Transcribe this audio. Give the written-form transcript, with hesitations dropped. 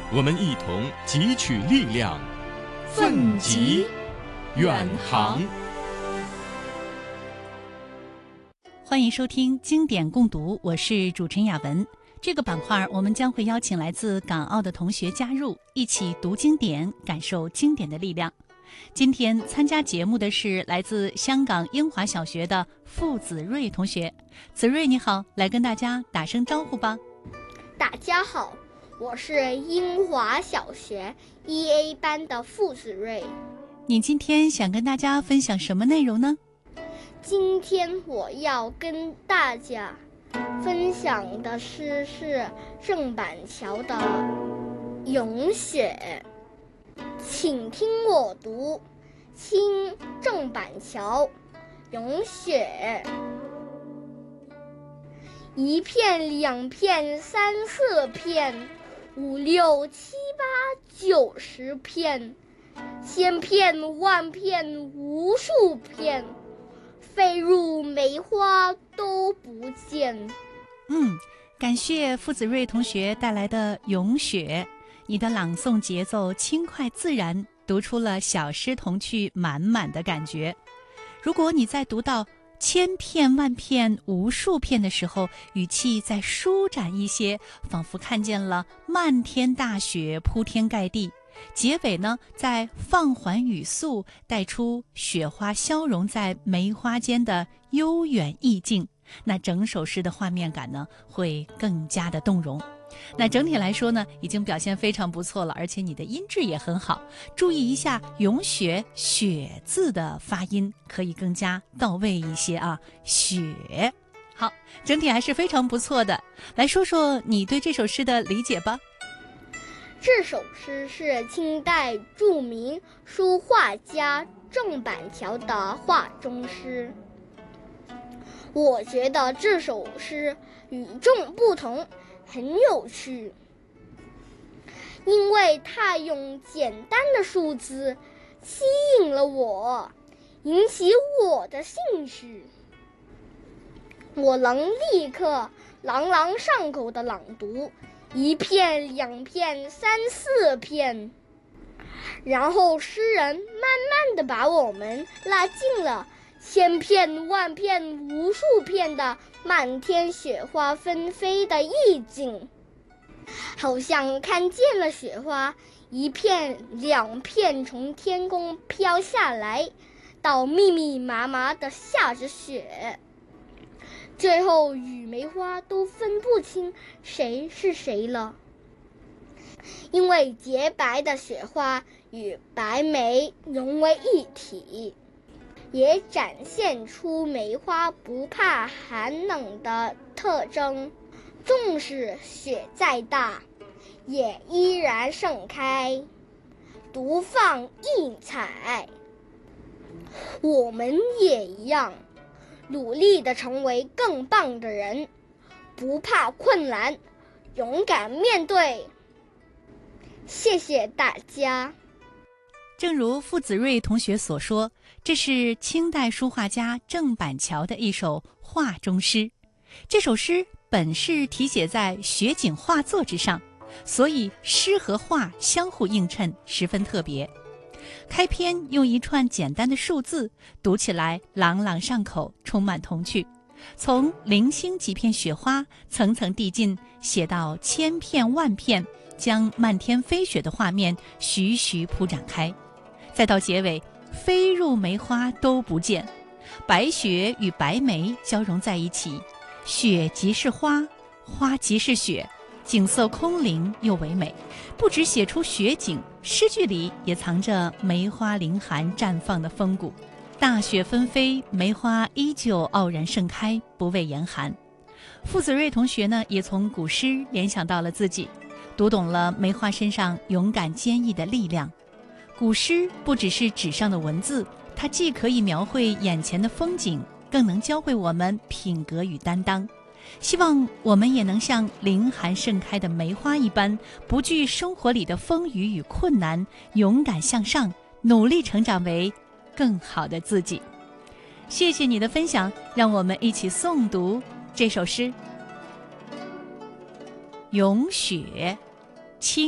我们一同汲取力量，奋楫远航。 欢迎收听经典共读，我是主持人雅文。这个板块我们将会邀请来自港澳的同学加入，一起读经典，感受经典的力量。今天参加节目的是来自香港英华小学的傅子睿同学。子睿你好，来跟大家打声招呼吧。 大家好，我是英华小学1A 班的傅子睿。 你今天想跟大家分享什么内容呢？ 今天我要跟大家分享的诗是郑板桥的《咏雪》，请听我读《清郑板桥咏雪》。一片两片三四片，五六七八九十片，千片万片无数片，飞入梅花都不见。 感谢傅子睿同学带来的《咏雪》，你的朗诵节奏轻快自然，读出了小诗童趣满满的感觉。如果你在读到千片万片无数片的时候，语气再舒展一些，仿佛看见了漫天大雪铺天盖地，结尾呢再放缓语速，带出雪花消融在梅花间的悠远意境，那整首诗的画面感呢会更加的动容。那整体来说呢，已经表现非常不错了，而且你的音质也很好。注意一下咏雪雪字的发音，可以更加到位一些啊。雪，好，整体还是非常不错的。来说说你对这首诗的理解吧。 这首诗是清代著名书画家郑板桥的画中诗。我觉得这首诗与众不同，很有趣，因为它用简单的数字吸引了我，引起我的兴趣。我能立刻朗朗上口地朗读一片两片三四片，然后诗人慢慢地把我们拉进了千片万片无数片的漫天雪花纷飞的意境，好像看见了雪花一片两片从天空飘下来，到密密麻麻地下着雪，最后与梅花都分不清谁是谁了，因为洁白的雪花与白梅融为一体，也展现出梅花不怕寒冷的特征，纵使雪再大，也依然盛开，独放异彩。我们也一样，努力地成为更棒的人，不怕困难，勇敢面对。谢谢大家。 正如傅子睿同学所说，这是清代书画家郑板桥的一首画中诗。这首诗本是题写在雪景画作之上，所以诗和画相互映衬，十分特别。开篇用一串简单的数字，读起来朗朗上口，充满童趣。从零星几片雪花层层递进，写到千片万片，将漫天飞雪的画面徐徐铺展开。再到结尾，飞入梅花都不见，白雪与白梅交融在一起，雪即是花，花即是雪，景色空灵又唯美。不只写出雪景，诗句里也藏着梅花凌寒绽放的风骨。大雪纷飞，梅花依旧傲然盛开，不畏严寒。傅子睿同学呢，也从古诗联想到了自己，读懂了梅花身上勇敢坚毅的力量。古诗不只是纸上的文字，它既可以描绘眼前的风景，更能教会我们品格与担当。希望我们也能像凌寒盛开的梅花一般，不惧生活里的风雨与困难，勇敢向上，努力成长为更好的自己。谢谢你的分享，让我们一起诵读这首诗《咏雪》，清